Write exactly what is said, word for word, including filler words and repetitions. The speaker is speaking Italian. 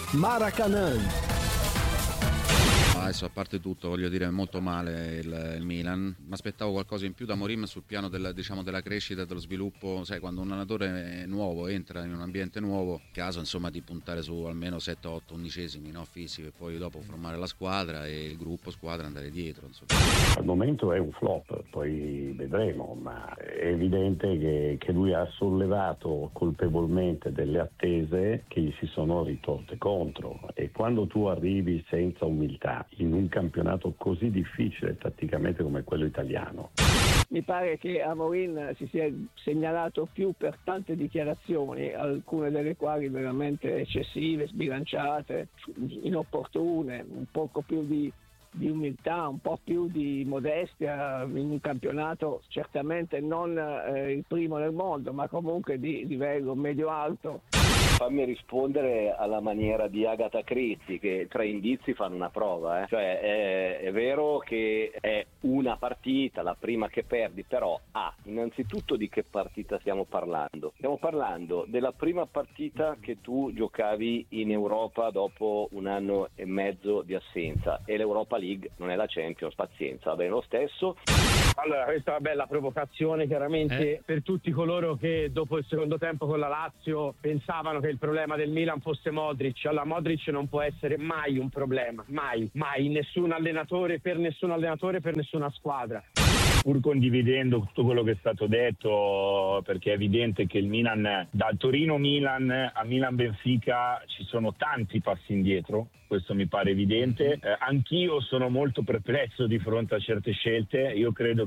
Maracanã. Adesso, a parte tutto, voglio dire, molto male il, il Milan. Mi aspettavo qualcosa in più da Mourinho sul piano del, diciamo, della crescita e dello sviluppo. Sai, quando un allenatore nuovo entra in un ambiente nuovo, caso insomma di puntare su almeno sette otto undicesimi, no, fisici, e poi dopo formare la squadra e il gruppo squadra andare dietro, insomma. Al momento è un flop, poi vedremo, ma è evidente che, che lui ha sollevato colpevolmente delle attese che gli si sono ritorte contro, e quando tu arrivi senza umiltà in un campionato così difficile tatticamente come quello italiano. Mi pare che a Mourinho si sia segnalato più per tante dichiarazioni, alcune delle quali veramente eccessive, sbilanciate, inopportune, un poco più di, di umiltà, un po' più di modestia in un campionato certamente non eh, il primo nel mondo, ma comunque di livello medio-alto. Fammi rispondere alla maniera di Agatha Christie, che tre indizi fanno una prova, eh. Cioè è, è vero che è una partita, la prima che perdi, però ah, innanzitutto di che partita stiamo parlando? Stiamo parlando della prima partita che tu giocavi in Europa dopo un anno e mezzo di assenza, e l'Europa League non è la Champions, pazienza, va bene lo stesso. Allora, questa è una bella provocazione chiaramente eh? per tutti coloro che dopo il secondo tempo con la Lazio pensavano che il problema del Milan fosse Modric. Allora, Modric non può essere mai un problema, mai, mai, nessun allenatore, per nessun allenatore, per nessuna squadra. Pur condividendo tutto quello che è stato detto, perché è evidente che il Milan, dal Torino-Milan a Milan-Benfica ci sono tanti passi indietro, questo mi pare evidente. Eh, anch'io sono molto perplesso di fronte a certe scelte. Io credo